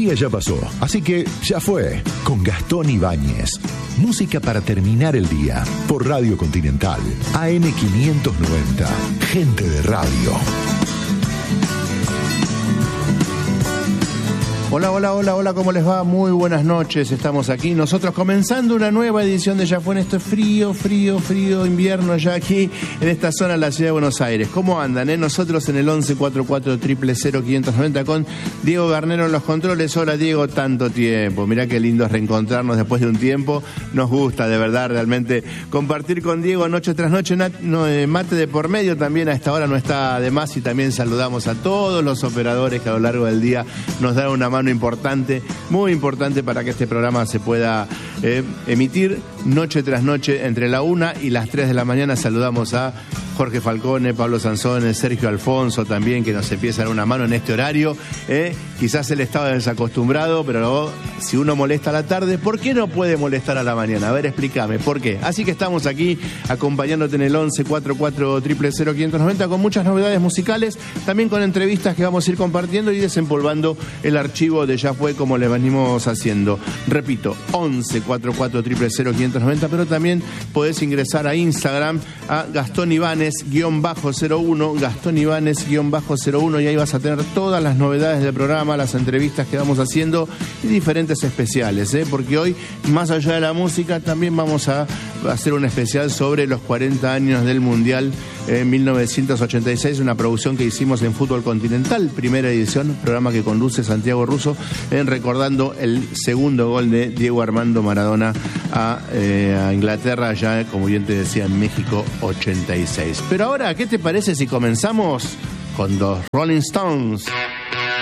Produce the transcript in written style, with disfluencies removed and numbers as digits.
día ya pasó, así que ya fue, con Gastón Ibáñez. Música para terminar el día, por Radio Continental, AM590, gente de radio. Hola, hola, hola, hola, ¿cómo les va? Muy buenas noches, estamos aquí nosotros comenzando una nueva edición de Ya Fue en este frío invierno ya aquí en esta zona de la ciudad de Buenos Aires. ¿Cómo andan? Nosotros en el 1144-000-590 con Diego Garnero en los controles. Hola Diego, tanto tiempo, mirá qué lindo es reencontrarnos después de un tiempo. Nos gusta de verdad realmente compartir con Diego noche tras noche, mate de por medio también a esta hora no está de más, y también saludamos a todos los operadores que a lo largo del día nos dan una mano importante, muy importante para que este programa se pueda emitir noche tras noche entre la 1 y las 3 de la mañana. Saludamos a Jorge Falcone, Pablo Sansone, Sergio Alfonso también, que nos empieza a dar una mano en este horario. Quizás él estaba desacostumbrado, pero si uno molesta a la tarde, ¿por qué no puede molestar a la mañana? A ver, explícame, ¿por qué? Así que estamos aquí acompañándote en el 1144-000-590 con muchas novedades musicales, también con entrevistas que vamos a ir compartiendo y desempolvando el archivo de Ya Fue como le venimos haciendo. Repito, 1144-000-590, pero también podés ingresar a Instagram a Gastón Ibáñez-01, Gastón Ibáñez-01, y ahí vas a tener todas las novedades del programa, las entrevistas que vamos haciendo y diferentes especiales, porque hoy, más allá de la música, también vamos a hacer un especial sobre los 40 años del Mundial en 1986, una producción que hicimos en Fútbol Continental, primera edición, programa que conduce Santiago Russo, recordando el segundo gol de Diego Armando Maradona a Inglaterra, ya como bien te decía, en México 86. Pero ahora, ¿qué te parece si comenzamos con los Rolling Stones?